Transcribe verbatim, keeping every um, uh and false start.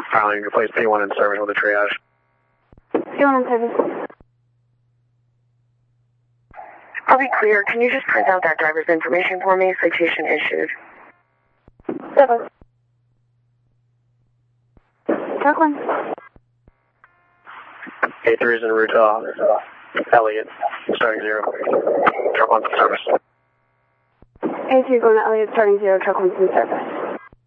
filing to place P one in service with a triage. P one in service. I'll be clear. Can you just print out that driver's information for me? Citation issued. Seven. Truck one. A three is en route to uh, Elliott, starting zero. Truck one's in service. A three going to Elliott, starting zero. Truck one's in service.